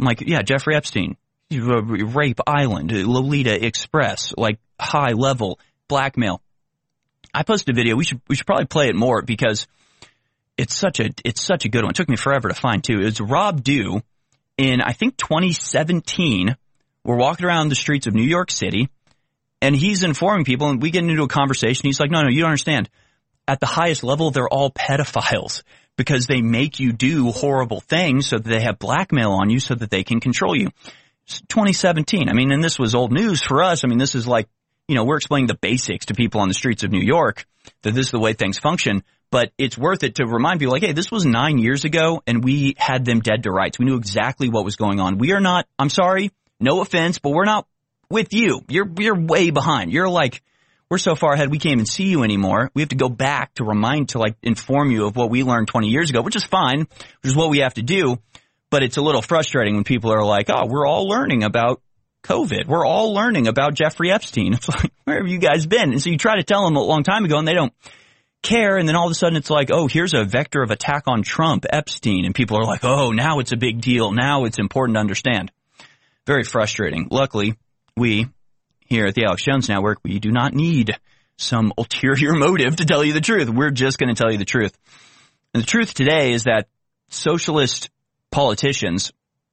I'm like, yeah, Jeffrey Epstein, Rape Island, Lolita Express, like high level blackmail. I posted a video. We should probably play it more because it's such a good one. It took me forever to find too. It was Rob Dew in, I think, 2017. We're walking around the streets of New York City, and he's informing people, and we get into a conversation. He's like, no, you don't understand. At the highest level, they're all pedophiles because they make you do horrible things so that they have blackmail on you so that they can control you. It's 2017. I mean, and this was old news for us. I mean, this is like, we're explaining the basics to people on the streets of New York, that this is the way things function. But it's worth it to remind people, like, hey, this was 9 years ago, and we had them dead to rights. We knew exactly what was going on. We are not, I'm sorry, no offense, but we're not with you. You're way behind. You're like, we're so far ahead, we can't even see you anymore. We have to go back to inform you of what we learned 20 years ago, which is fine, which is what we have to do. But it's a little frustrating when people are like, oh, we're all learning about COVID. We're all learning about Jeffrey Epstein. It's like, where have you guys been? And so you try to tell them a long time ago, and they don't care. And then all of a sudden it's like, oh, here's a vector of attack on Trump, Epstein. And people are like, oh, now it's a big deal. Now it's important to understand. Very frustrating. Luckily, we here at the Alex Jones Network, we do not need some ulterior motive to tell you the truth. We're just going to tell you the truth. And the truth today is that socialist politicians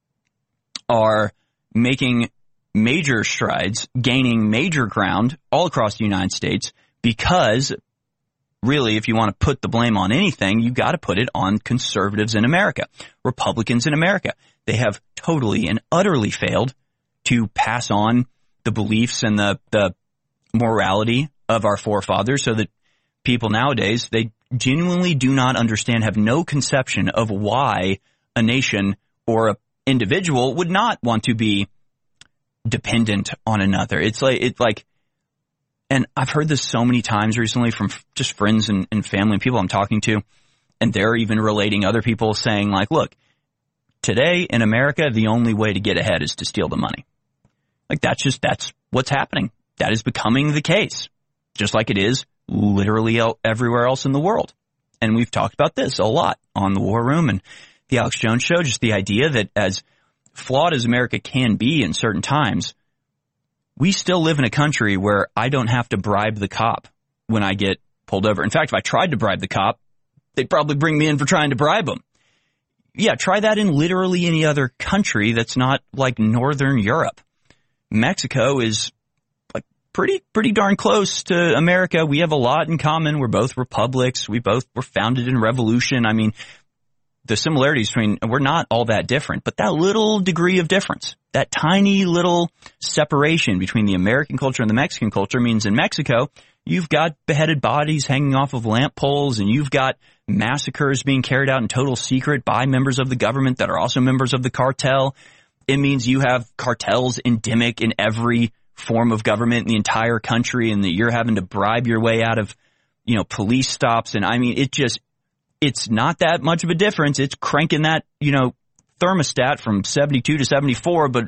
are making major strides, gaining major ground all across the United States because really, if you want to put the blame on anything, you got to put it on conservatives in America, Republicans in America. They have totally and utterly failed to pass on the beliefs and the morality of our forefathers so that people nowadays, they genuinely do not understand, have no conception of why a nation or an individual would not want to be dependent on another. It's like, and I've heard this so many times recently from just friends and family and people I'm talking to, and they're even relating other people saying like, look, today in America, the only way to get ahead is to steal the money. Like that's what's happening. That is becoming the case, just like it is literally everywhere else in the world. And we've talked about this a lot on the War Room and the Alex Jones Show, just the idea that as flawed as America can be in certain times, we still live in a country where I don't have to bribe the cop when I get pulled over. In fact, if I tried to bribe the cop, they'd probably bring me in for trying to bribe him. Yeah, try that in literally any other country that's not like Northern Europe. Mexico is like pretty darn close to America. We have a lot in common. We're both republics. We both were founded in revolution. I mean, the similarities between, we're not all that different, but that little degree of difference, that tiny little separation between the American culture and the Mexican culture means in Mexico, you've got beheaded bodies hanging off of lamp poles, and you've got massacres being carried out in total secret by members of the government that are also members of the cartel. It means you have cartels endemic in every form of government in the entire country, and that you're having to bribe your way out of, police stops. And I mean, it's not that much of a difference. It's cranking that, thermostat from 72 to 74, but,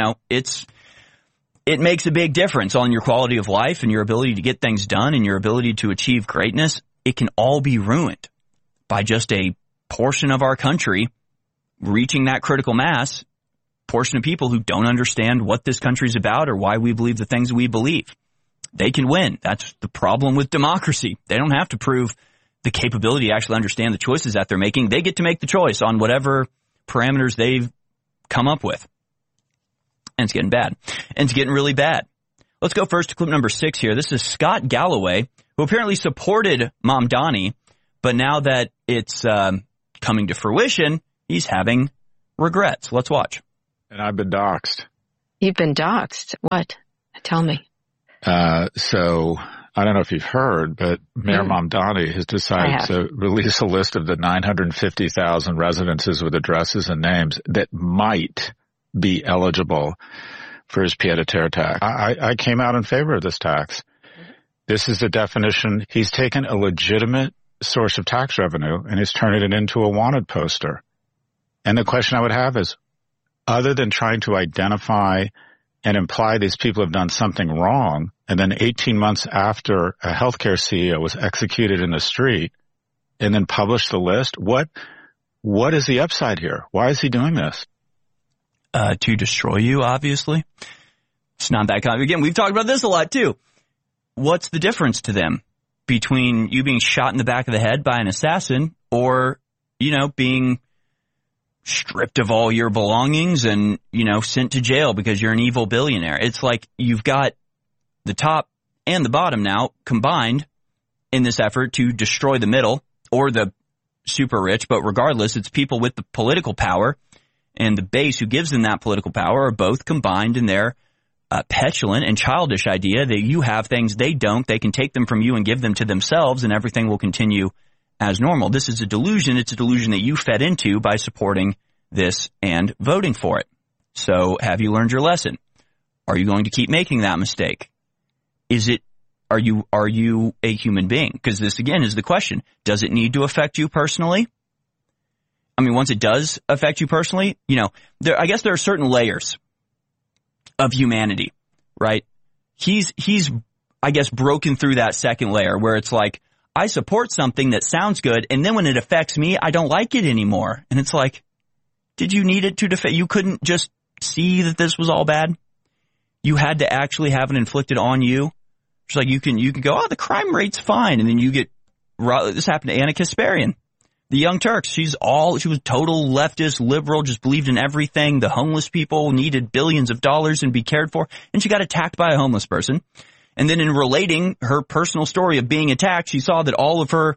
it makes a big difference on your quality of life and your ability to get things done and your ability to achieve greatness. It can all be ruined by just a portion of our country reaching that critical mass, portion of people who don't understand what this country's about or why we believe the things we believe. They can win. That's the problem with democracy. They don't have to prove the capability to actually understand the choices that they're making. They get to make the choice on whatever parameters they've come up with. And it's getting bad. And it's getting really bad. Let's go first to clip number 6 here. This is Scott Galloway, who apparently supported Mamdani, but now that it's coming to fruition, he's having regrets. Let's watch. And I've been doxxed. You've been doxxed? What? Tell me. So I don't know if you've heard, but Mayor Mamdani has decided to release a list of the 950,000 residences with addresses and names that might be eligible for his pied-à-terre tax. I came out in favor of this tax. This is the definition. He's taken a legitimate source of tax revenue and he's turning it into a wanted poster. And the question I would have is, other than trying to identify and imply these people have done something wrong, and then 18 months after a healthcare CEO was executed in the street and then published the list, what is the upside here? Why is he doing this? to destroy you, obviously. It's not that kind. Again, we've talked about this a lot, too. What's the difference to them between you being shot in the back of the head by an assassin or, being stripped of all your belongings and, sent to jail because you're an evil billionaire? It's like you've got the top and the bottom now combined in this effort to destroy the middle or the super rich. But regardless, it's people with the political power and the base who gives them that political power are both combined in their petulant and childish idea that you have things they don't. They can take them from you and give them to themselves, and everything will continue as normal. This is a delusion. It's a delusion that you fed into by supporting this and voting for it. So have you learned your lesson? Are you going to keep making that mistake? Are you a human being? Because this, again, is the question. Does it need to affect you personally? I mean, once it does affect you personally, I guess there are certain layers of humanity, right? He's, I guess, broken through that second layer where it's like, I support something that sounds good, and then when it affects me, I don't like it anymore. And it's like, did you need it to defend? You couldn't just see that this was all bad? You had to actually have it inflicted on you? It's like you can go, oh, the crime rate's fine, and then you get, this happened to Ana Kasparian. The Young Turks, she was total leftist, liberal, just believed in everything. The homeless people needed billions of dollars and be cared for. And she got attacked by a homeless person. And then in relating her personal story of being attacked, she saw that all of her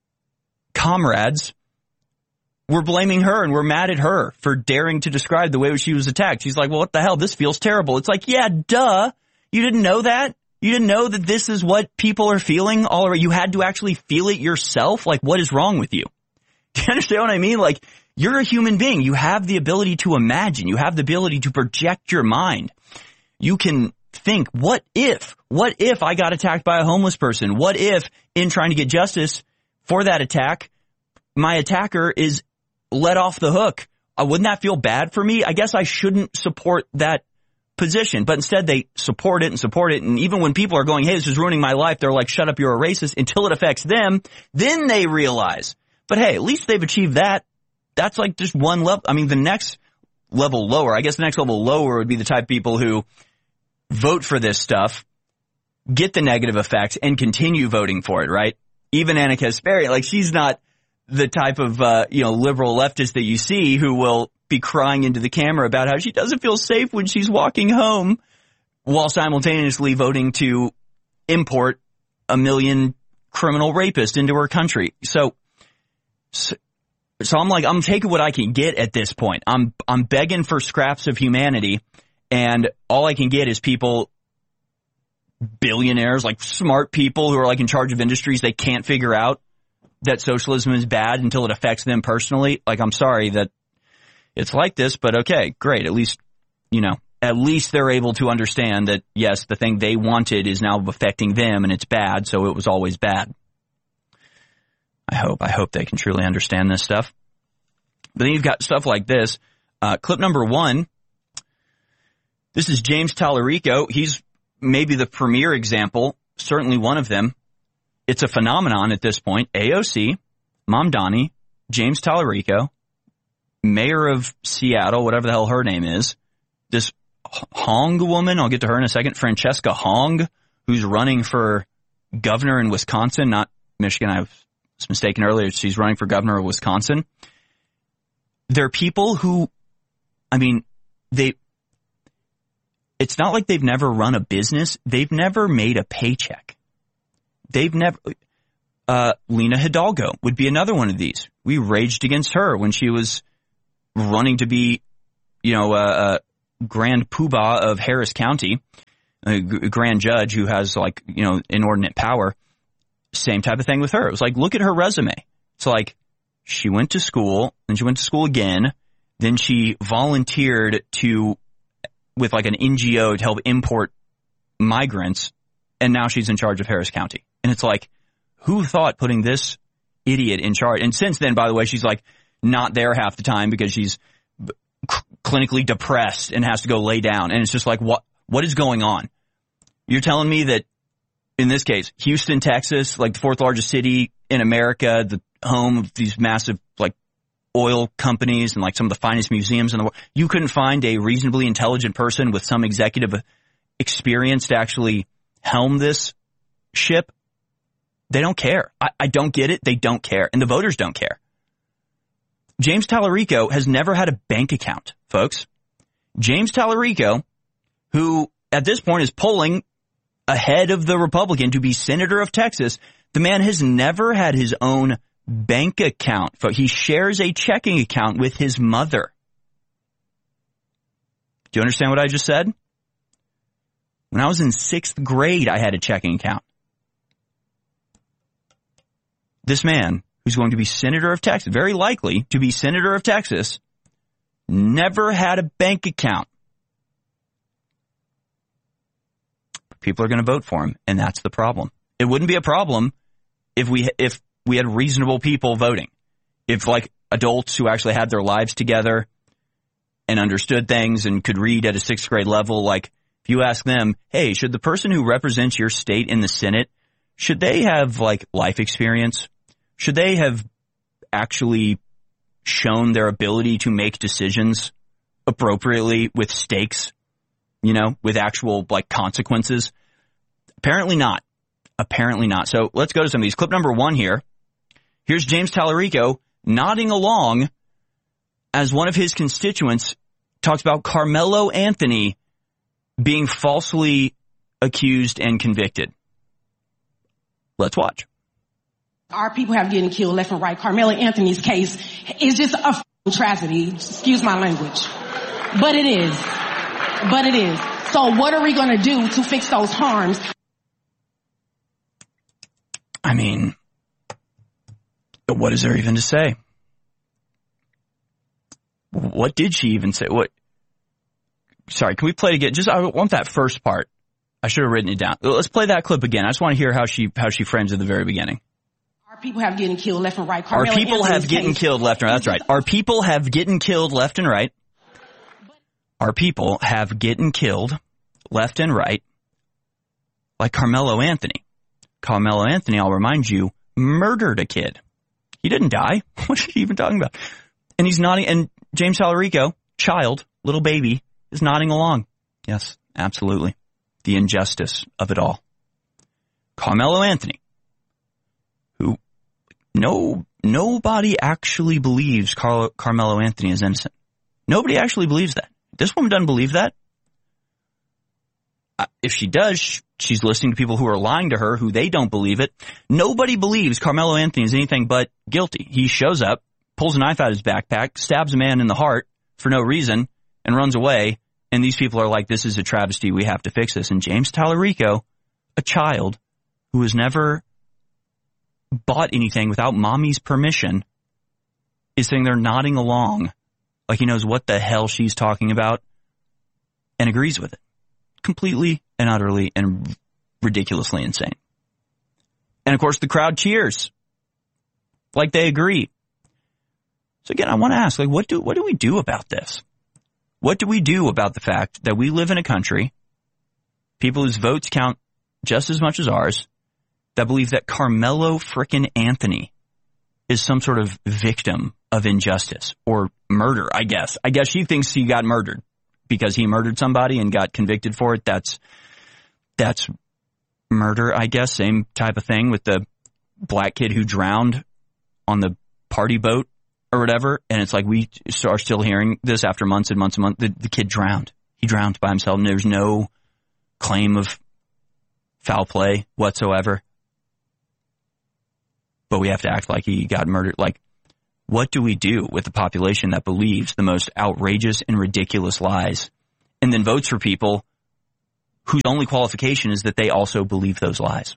comrades were blaming her and were mad at her for daring to describe the way she was attacked. She's like, well, what the hell? This feels terrible. It's like, yeah, duh. You didn't know that? You didn't know that this is what people are feeling all around? You had to actually feel it yourself? Like, what is wrong with you? Do you understand what I mean? Like, you're a human being. You have the ability to imagine. You have the ability to project your mind. You can think, what if I got attacked by a homeless person? What if, in trying to get justice for that attack, my attacker is let off the hook? Wouldn't that feel bad for me? I guess I shouldn't support that position. But instead, they support it. And even when people are going, hey, this is ruining my life, they're like, shut up, you're a racist, until it affects them. Then they realize. But hey, at least they've achieved that. That's like just one level. I mean, the next level lower, I guess the next level lower would be the type of people who vote for this stuff, get the negative effects, and continue voting for it, right? Even Ana Kasparian, like, she's not the type of, liberal leftist that you see who will be crying into the camera about how she doesn't feel safe when she's walking home while simultaneously voting to import 1 million criminal rapists into her country. So I'm like, I'm taking what I can get at this point. I'm begging for scraps of humanity, and all I can get is people, billionaires, like smart people who are like in charge of industries they can't figure out that socialism is bad until it affects them personally. Like, I'm sorry that it's like this, but okay, great. At least they're able to understand that, yes, the thing they wanted is now affecting them and it's bad, so it was always bad. I hope they can truly understand this stuff. But then you've got stuff like this. Clip number 1. This is James Tallarico. He's maybe the premier example, certainly one of them. It's a phenomenon at this point. AOC, Mamdani, James Tallarico, mayor of Seattle, whatever the hell her name is, this Hong woman, I'll get to her in a second, Francesca Hong, who's running for governor in Wisconsin, not Michigan. I was mistaken earlier. She's running for governor of Wisconsin. They're people who, it's not like they've never run a business. They've never made a paycheck. Lena Hidalgo would be another one of these. We raged against her when she was running to be, grand poobah of Harris County, a grand judge who has inordinate power. Same type of thing with her. It was like, look at her resume. It's like, she went to school, then she went to school again, then she volunteered with like an NGO to help import migrants, and now she's in charge of Harris County. And it's like, who thought putting this idiot in charge? And since then, by the way, she's like not there half the time because she's clinically depressed and has to go lay down. And it's just like, what is going on? You're telling me that in this case, Houston, Texas, like the 4th largest city in America, the home of these massive, like, oil companies and like some of the finest museums in the world. You couldn't find a reasonably intelligent person with some executive experience to actually helm this ship. They don't care. I don't get it. They don't care. And the voters don't care. James Tallarico has never had a bank account, folks. James Tallarico, who at this point is polling ahead of the Republican to be senator of Texas, the man has never had his own bank account. He shares a checking account with his mother. Do you understand what I just said? When I was in 6th grade, I had a checking account. This man, who's going to be senator of Texas, very likely to be senator of Texas, never had a bank account. People are going to vote for him, and that's the problem. It wouldn't be a problem if we had reasonable people voting. If like adults who actually had their lives together and understood things and could read at a 6th grade level, like if you ask them, hey, should the person who represents your state in the Senate, should they have like life experience? Should they have actually shown their ability to make decisions appropriately with stakes, with actual like consequences? Apparently not. Apparently not. So let's go to some of these. Clip number 1 here. Here's James Tallarico nodding along as one of his constituents talks about Carmelo Anthony being falsely accused and convicted. Let's watch. Our people have getting killed left and right. Carmelo Anthony's case is just a tragedy. Excuse my language. But it is. So what are we going to do to fix those harms? I mean, what is there even to say? What did she even say? Sorry, can we play it again? I want that first part. I should have written it down. Let's play that clip again. I just want to hear how she frames at the very beginning. Our people have getting killed left and right. Our people have getting killed left and right. That's right. Our people have getting killed left and right. Our people have getting killed left and right, like Carmelo Anthony. Carmelo Anthony, I'll remind you, murdered a kid. He didn't die. What are you even talking about? And he's nodding, and James Tallarico, child, little baby, is nodding along. Yes, absolutely. The injustice of it all. Carmelo Anthony, who nobody actually believes Carmelo Anthony is innocent. Nobody actually believes that. This woman doesn't believe that. If she does, she's listening to people who are lying to her, who they don't believe it. Nobody believes Carmelo Anthony is anything but guilty. He shows up, pulls a knife out of his backpack, stabs a man in the heart for no reason, and runs away. And these people are like, this is a travesty. We have to fix this. And James Tallarico, a child who has never bought anything without mommy's permission, is sitting there nodding along like he knows what the hell she's talking about and agrees with it. Completely and utterly and ridiculously insane. And of course the crowd cheers like they agree. So again, I want to ask, like, what do we do about this? What do we do about the fact that we live in a country, people whose votes count just as much as ours, that believe that Carmelo frickin' Anthony is some sort of victim of injustice or murder, I guess. I guess she thinks he got murdered because he murdered somebody and got convicted for it. That's murder, I guess. Same type of thing with the black kid who drowned on the party boat or whatever. And it's like we are still hearing this after months and months and months. The kid drowned. He drowned by himself, and there's no claim of foul play whatsoever. But we have to act like he got murdered. Like, what do we do with the population that believes the most outrageous and ridiculous lies and then votes for people whose only qualification is that they also believe those lies?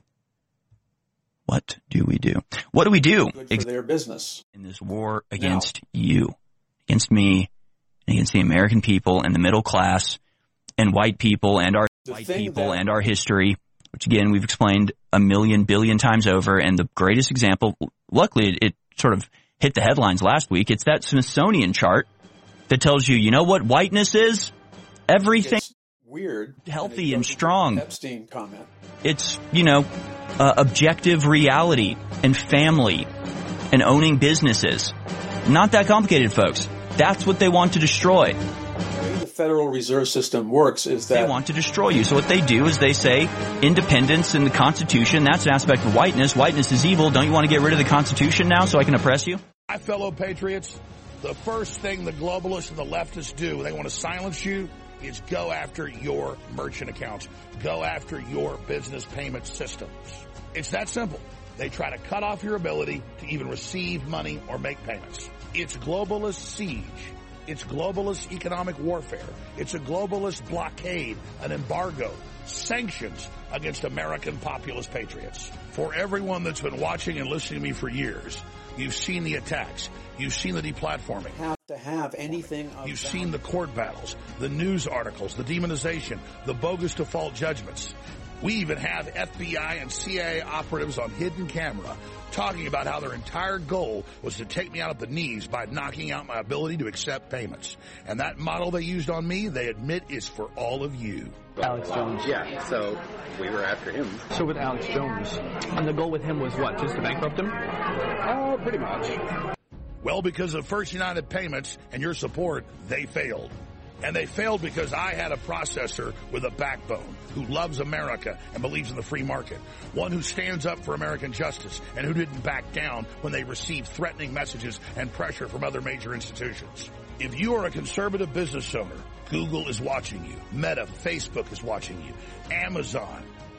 What do we do? What do we do for their business in this war against you, against me, and against the American people and the middle class and white people and our white people and our history, which again we've explained a million billion times over. And the greatest example, luckily it sort of hit the headlines last week. It's that Smithsonian chart that tells you, you know what whiteness is? Everything weird, healthy and strong. Epstein comment. It's, objective reality and family and owning businesses. Not that complicated, folks. That's what they want to destroy. The way the Federal Reserve System works is that they want to destroy you. So what they do is they say independence in the Constitution, that's an aspect of whiteness. Whiteness is evil. Don't you want to get rid of the Constitution now so I can oppress you? My fellow patriots, the first thing the globalists and the leftists do when they want to silence you is go after your merchant accounts. Go after your business payment systems. It's that simple. They try to cut off your ability to even receive money or make payments. It's globalist siege. It's globalist economic warfare. It's a globalist blockade, an embargo, sanctions against American populist patriots. For everyone that's been watching and listening to me for years, you've seen the attacks. You've seen the deplatforming. Have to have anything. You've seen the court battles, the news articles, the demonization, the bogus default judgments. We even have FBI and CIA operatives on hidden camera talking about how their entire goal was to take me out at the knees by knocking out my ability to accept payments. And that model they used on me, they admit, is for all of you. Alex Jones. Yeah, so we were after him. So with Alex Jones, and the goal with him was what, just to bankrupt him? Oh, pretty much. Well, because of First United Payments and your support, they failed. And they failed because I had a processor with a backbone who loves America and believes in the free market. One who stands up for American justice and who didn't back down when they received threatening messages and pressure from other major institutions. If you are a conservative business owner, Google is watching you. Meta, Facebook is watching you. Amazon,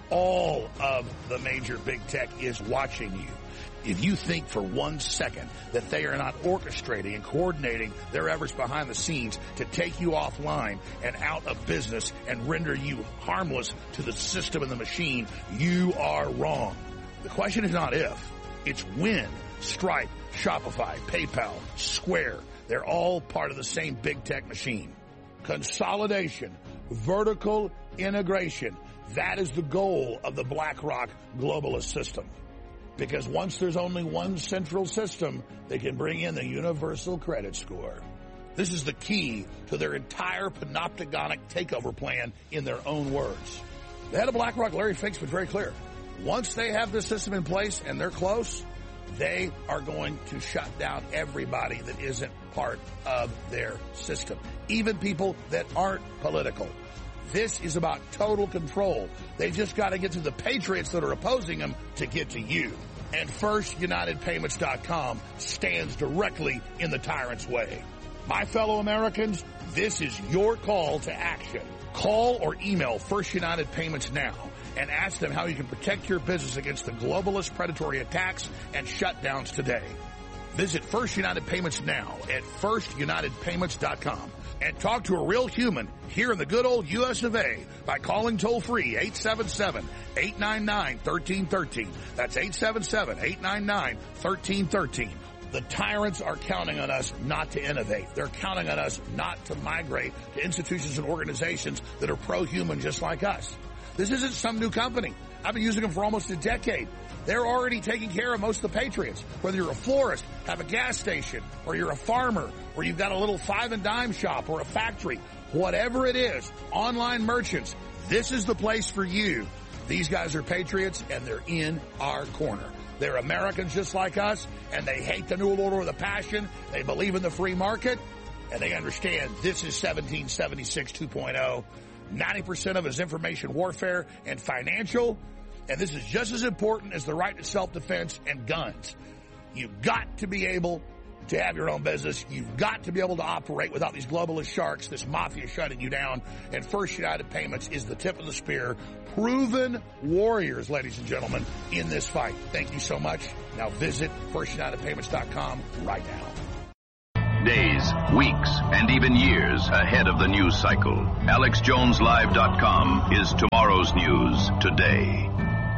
all of the major big tech is watching you. If you think for 1 second that they are not orchestrating and coordinating their efforts behind the scenes to take you offline and out of business and render you harmless to the system and the machine, you are wrong. The question is not if, it's when. Stripe, Shopify, PayPal, Square, they're all part of the same big tech machine. Consolidation, vertical integration, that is the goal of the BlackRock globalist system. Because once there's only one central system, they can bring in the universal credit score. This is the key to their entire panopticonic takeover plan in their own words. The head of BlackRock, Larry Fink's been very clear. Once they have this system in place and they're close, they are going to shut down everybody that isn't part of their system, even people that aren't political. This is about total control. They just got to get to the patriots that are opposing them to get to you. And FirstUnitedPayments.com stands directly in the tyrant's way. My fellow Americans, this is your call to action. Call or email First United Payments now and ask them how you can protect your business against the globalist predatory attacks and shutdowns today. Visit First United Payments now at FirstUnitedPayments.com and talk to a real human here in the good old U.S. of A. by calling toll-free 877-899-1313. That's 877-899-1313. The tyrants are counting on us not to innovate. They're counting on us not to migrate to institutions and organizations that are pro-human just like us. This isn't some new company. I've been using them for almost a decade. They're already taking care of most of the patriots. Whether you're a florist, have a gas station, or you're a farmer, or you've got a little five and dime shop or a factory, whatever it is, online merchants, this is the place for you. These guys are patriots and they're in our corner. They're Americans just like us, and they hate the New World Order with a passion. They believe in the free market, and they understand this is 1776 2.0. 90% of it is information warfare and financial, and this is just as important as the right to self-defense and guns. You've got to be able to have your own business. You've got to be able to operate without these globalist sharks, this mafia shutting you down, and First United Payments is the tip of the spear. Proven warriors, ladies and gentlemen, in this fight. Thank you so much. Now visit FirstUnitedPayments.com right now. Days, weeks, and even years ahead of the news cycle. AlexJonesLive.com is tomorrow's news today.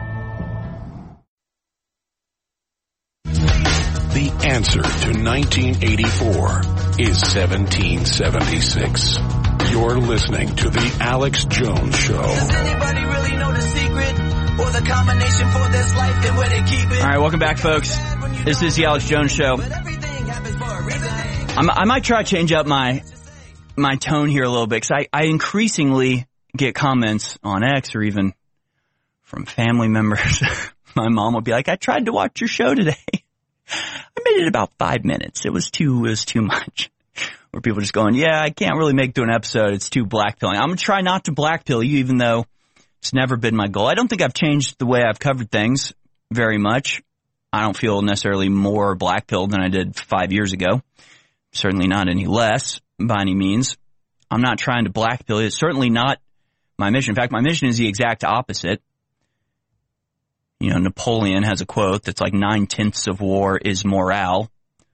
The answer to 1984 is 1776. You're listening to The Alex Jones Show. Does anybody really know the secret or the combination for this life and where they keep it? All right, welcome back, folks. This is The Alex Jones Show. I might try to change up my tone here a little bit, because I increasingly get comments on X or even from family members. My mom will be like, I tried to watch your show today. I made it about 5 minutes. It was too much. Where people just going, yeah, I can't really make it to an episode. It's too blackpilling. I'm going to try not to blackpill you, even though it's never been my goal. I don't think I've changed the way I've covered things very much. I don't feel necessarily more blackpilled than I did 5 years ago. Certainly not any less by any means. I'm not trying to blackpill you. It's certainly not my mission. In fact, my mission is the exact opposite. You know, Napoleon has a quote that's like 9/10 of war is morale.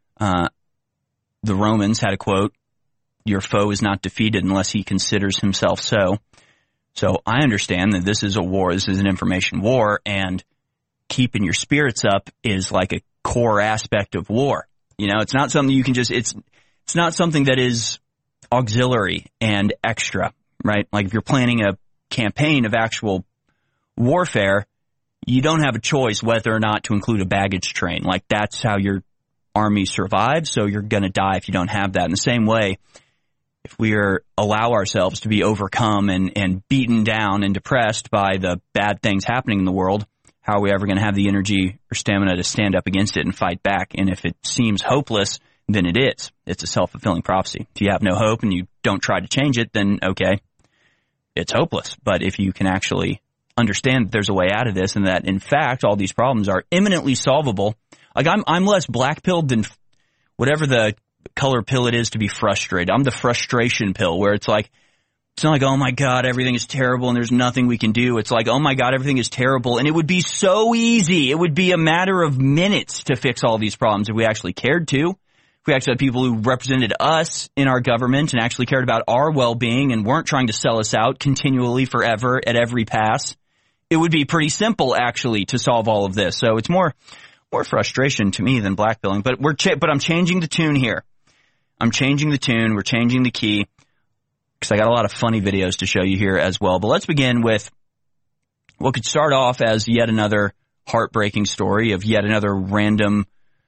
The Romans had a quote, your foe is not defeated unless he considers himself so. So I understand that this is a war. This is an information war, and keeping your spirits up is like a core aspect of war. You know, it's not something you can just, it's not something that is auxiliary and extra, right? Like if you're planning a campaign of actual warfare, you don't have a choice whether or not to include a baggage train. Like that's how your army survives, so you're going to die if you don't have that. In the same way, if we allow ourselves to be overcome and beaten down and depressed by the bad things happening in the world, how are we ever going to have the energy or stamina to stand up against it and fight back? And if it seems hopeless, then it is. It's a self-fulfilling prophecy. If you have no hope and you don't try to change it, then okay, it's hopeless. But if you can actually understand that there's a way out of this and that, in fact, all these problems are imminently solvable. Like I'm less black-pilled than whatever the color pill it is to be frustrated. I'm the frustration pill where it's like, it's not like, oh my God, everything is terrible and there's nothing we can do. It's like, oh my God, everything is terrible. And it would be so easy. It would be a matter of minutes to fix all these problems if we actually cared to. If we actually had people who represented us in our government and actually cared about our well-being and weren't trying to sell us out continually forever at every pass, it would be pretty simple actually to solve all of this. So it's more frustration to me than blackpilling. But I'm changing the tune here. I'm changing the tune. We're changing the key because I got a lot of funny videos to show you here as well. But let's begin with what could start off as yet another heartbreaking story of yet another random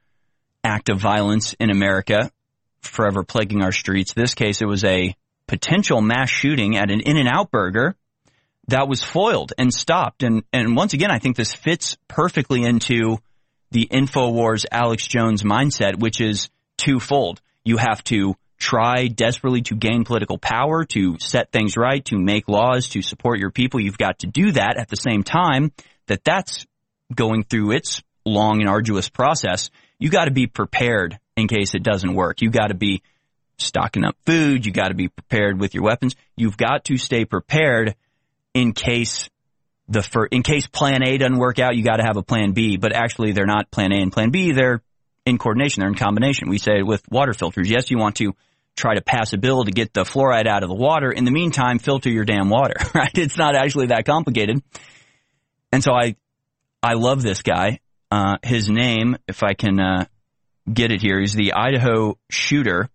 act of violence in America, forever plaguing our streets. This case, it was a potential mass shooting at an In-N-Out Burger that was foiled and stopped. And once again, I think this fits perfectly into the InfoWars Alex Jones mindset, which is twofold. You have to try desperately to gain political power, to set things right, to make laws, to support your people. You've got to do that at the same time that's going through its long and arduous process. You got to be prepared in case it doesn't work. You got to be stocking up food. You got to be prepared with your weapons. You've got to stay prepared in case plan A doesn't work out. You got to have a plan B, but actually they're not plan A and plan B. They're in coordination. They're in combination. We say it with water filters. Yes, you want to try to pass a bill to get the fluoride out of the water. In the meantime, filter your damn water, right? It's not actually that complicated. And so I love this guy. His name, if I can get it here, is the Idaho shooter.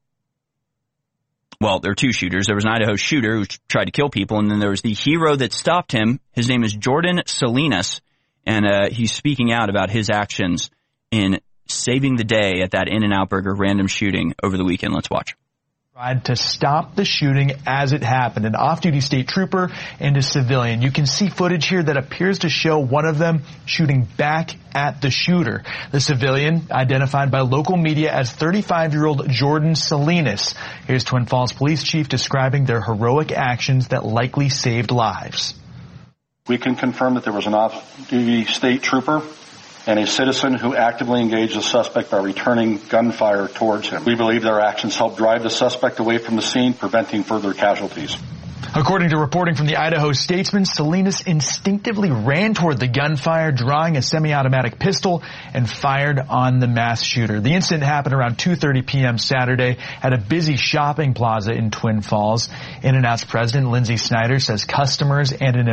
Well, there are two shooters. There was an Idaho shooter who tried to kill people, and then there was the hero that stopped him. His name is Jordan Salinas, and he's speaking out about his actions in saving the day at that In-N-Out Burger random shooting over the weekend. Let's watch. Tried to stop the shooting as it happened. An off-duty state trooper and a civilian. You can see footage here that appears to show one of them shooting back at the shooter. The civilian, identified by local media as 35-year-old Jordan Salinas. Here's Twin Falls Police Chief describing their heroic actions that likely saved lives. We can confirm that there was an off-duty state trooper and a citizen who actively engaged the suspect by returning gunfire towards him. We believe their actions helped drive the suspect away from the scene, preventing further casualties. According to reporting from the Idaho Statesman, Salinas instinctively ran toward the gunfire, drawing a semi-automatic pistol and fired on the mass shooter. The incident happened around 2:30 p.m. Saturday at a busy shopping plaza in Twin Falls. In-N-Out's president, Lindsay Snyder, says customers and an